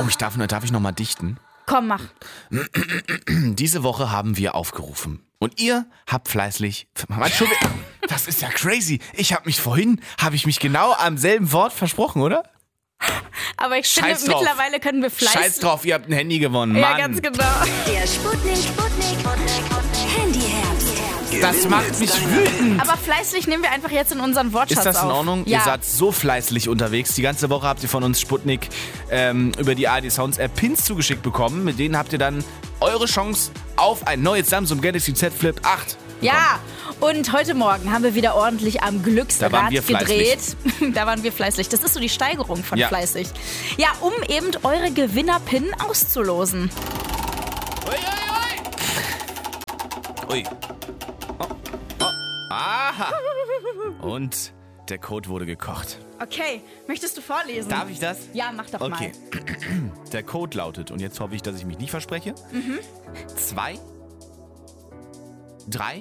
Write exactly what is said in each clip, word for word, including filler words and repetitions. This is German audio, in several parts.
Oh, ich darf, darf ich noch mal dichten? Komm, mach. Diese Woche haben wir aufgerufen. Und ihr habt fleißig... Mann, schon wieder- Das ist ja crazy. Ich habe mich vorhin, habe ich mich genau am selben Wort versprochen, oder? Aber ich Scheiß finde, drauf. mittlerweile können wir fleißig... Scheiß drauf, ihr habt ein Handy gewonnen, Mann. Ja, ganz genau. Der Sputnik, Sputnik, Handyherbst. Das macht mich wütend. Aber fleißig nehmen wir einfach jetzt in unseren Wortschatz Ist das in auf. Ordnung? Ja. Ihr seid so fleißig unterwegs. Die ganze Woche habt ihr von uns Sputnik ähm, über die A R D Sounds App Pins zugeschickt bekommen. Mit denen habt ihr dann eure Chance auf ein neues Samsung Galaxy Z Flip acht. Ja, und heute Morgen haben wir wieder ordentlich am Da Glücksrad waren wir gedreht. Da waren wir fleißig. Das ist so die Steigerung von Ja. fleißig. Ja, um eben eure Gewinner-Pin auszulosen. Ui, ui, ui. Ui. Oh, oh. Aha. Und der Code wurde gekocht. Okay, möchtest du vorlesen? Darf ich das? Ja, mach doch Okay. Der Code lautet, und jetzt hoffe ich, dass ich mich nicht verspreche. Mhm. Zwei. Drei.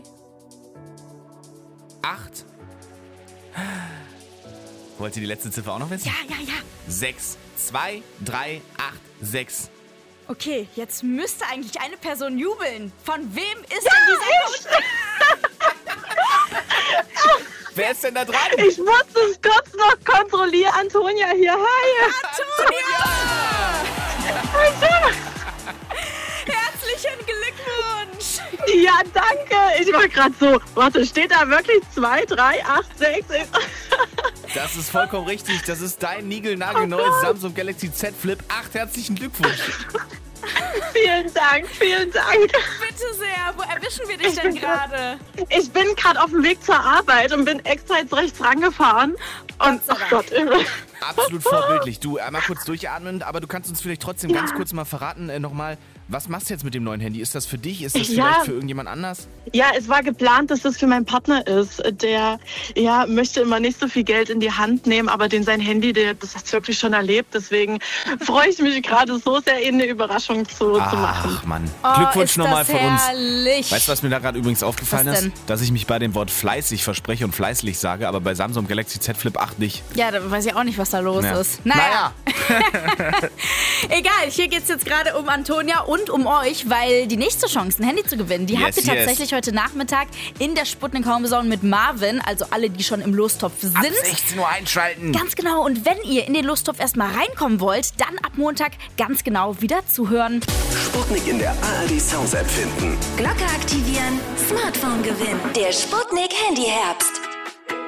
Acht. Wollt ihr die letzte Ziffer auch noch wissen? mal. Ja, ja, ja. Sechs. Zwei, drei, acht, sechs. Okay, jetzt müsste eigentlich eine Person jubeln. Von wem ist denn dieser Code? Wer ist denn da dran? Ich musste es kurz noch kontrollieren. Antonia hier. Hi. Herzlichen Glückwunsch! Ja, danke. Ich war gerade so, warte, steht da wirklich zwei, drei, acht, sechs? Das ist vollkommen richtig. Das ist dein niegelnagelneues Samsung Galaxy Z Flip acht. Herzlichen Glückwunsch. Vielen Dank, vielen Dank. Bitte sehr, wo erwischen wir dich denn gerade? Ich bin gerade auf dem Weg zur Arbeit und bin extra jetzt rechts rangefahren. Und, Gott sei ach Gott, Absolut vorbildlich. Du, einmal kurz durchatmen, aber du kannst uns vielleicht trotzdem ganz kurz mal verraten, äh, nochmal, was machst du jetzt mit dem neuen Handy? Ist das für dich? Ist das Ja. vielleicht für irgendjemand anders? ja, es war geplant, dass das für meinen Partner ist. Der ja, möchte immer nicht so viel Geld in die Hand nehmen, aber den sein Handy, der, das hat wirklich schon erlebt. Deswegen freue ich mich gerade so sehr, ihn eine Überraschung zu, zu machen. Ach Mann, Oh, Glückwunsch ist nochmal das von uns. herrlich. Weißt du, was mir da gerade übrigens aufgefallen Was ist? denn? Dass ich mich bei dem Wort fleißig verspreche und fleißig sage, aber bei Samsung Galaxy Z Flip acht nicht. Ja, da weiß ich auch nicht, was da los Ja. ist. Naja. Egal, hier geht es jetzt gerade um Antonia und um euch, weil die nächste Chance, ein Handy zu gewinnen, die Yes, habt ihr yes. tatsächlich heute Nachmittag in der Sputnik Homezone mit Marvin, also alle, die schon im Lostopf sind. Ab sechzehn Uhr einschalten. Ganz genau. Und wenn ihr in den Lostopf erstmal reinkommen wollt, dann ab Montag ganz genau wieder zuhören. Sputnik in der A R D Sounds App finden. Glocke aktivieren, Smartphone gewinnen. Der Sputnik Handyherbst.